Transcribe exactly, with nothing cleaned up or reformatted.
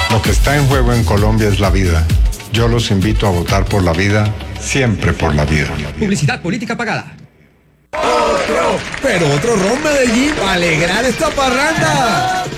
Lo que está en juego en Colombia es la vida. Yo los invito a votar por la vida, siempre por la vida. Publicidad política pagada. Otro, pero otro ron Medellín para alegrar esta parranda.